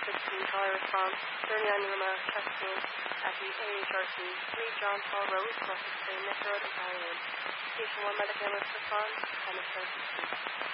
16, caller response. 39 Lima, testing at the AHRC, 3 John Paul Road, Crossing Nick Road, Italian. Station 1 medic ambulance response, and a